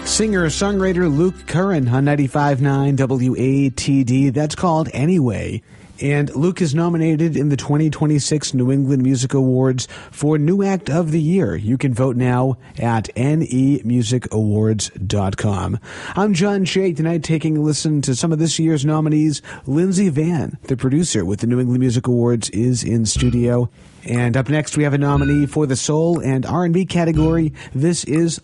Singer-songwriter Luke Curran on 95.9 WATD. That's called Anyway. And Luke is nominated in the 2026 New England Music Awards for New Act of the Year. You can vote now at nemusicawards.com. I'm John Shea, tonight taking a listen to some of this year's nominees. Lindsey Vann, the producer with the New England Music Awards, is in studio. And up next, we have a nominee for the Soul and R&B category. This is